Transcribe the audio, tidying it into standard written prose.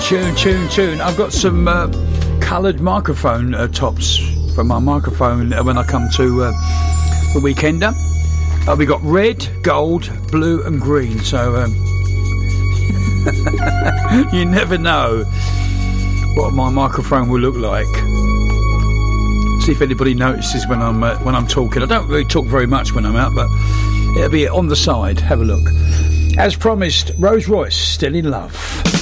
Tune. I've got some coloured microphone tops for my microphone when I come to the Weekender. We got red, gold, blue and green, so you never know what my microphone will look like. See if anybody notices when I'm talking. I don't really talk very much when I'm out, but it'll be on the side. Have a look. As promised, Rose Royce, Still in Love.